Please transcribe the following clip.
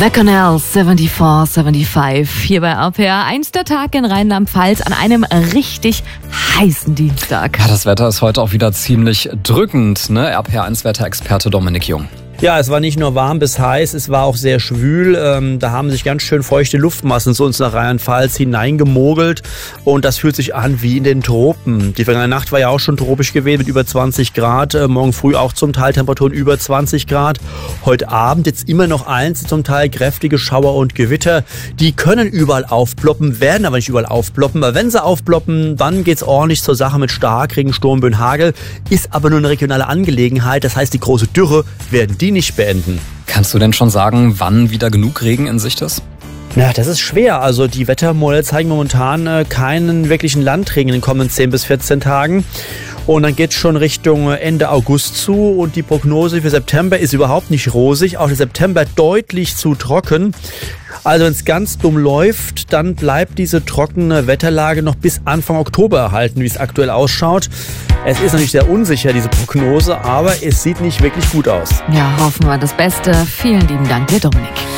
The Canals 74-75 hier bei RPR 1, der Tag in Rheinland-Pfalz an einem richtig heißen Dienstag. Ja, das Wetter ist heute auch wieder ziemlich drückend, ne? RPR 1 Wetterexperte Dominik Jung. Ja, es war nicht nur warm bis heiß, es war auch sehr schwül. Da haben sich ganz schön feuchte Luftmassen zu uns nach Rheinland-Pfalz hineingemogelt und das fühlt sich an wie in den Tropen. Die vergangene Nacht war ja auch schon tropisch gewesen mit über 20 Grad, morgen früh auch zum Teil Temperaturen über 20 Grad. Heute Abend jetzt immer noch zum Teil kräftige Schauer und Gewitter. Die können überall aufploppen, werden aber nicht überall aufploppen. Aber wenn sie aufploppen, dann geht's ordentlich zur Sache mit Starkregen, Sturm, Böen, Hagel. Ist aber nur eine regionale Angelegenheit, das heißt die große Dürre werden die nicht beenden. Kannst du denn schon sagen, wann wieder genug Regen in Sicht ist? Ja, das ist schwer. Also die Wettermodelle zeigen momentan keinen wirklichen Landregen in den kommenden 10 bis 14 Tagen. Und dann geht es schon Richtung Ende August zu und die Prognose für September ist überhaupt nicht rosig. Auch der September deutlich zu trocken. Also wenn es ganz dumm läuft, dann bleibt diese trockene Wetterlage noch bis Anfang Oktober erhalten, wie es aktuell ausschaut. Es ist natürlich sehr unsicher, diese Prognose, aber es sieht nicht wirklich gut aus. Ja, hoffen wir das Beste. Vielen lieben Dank dir, Dominik.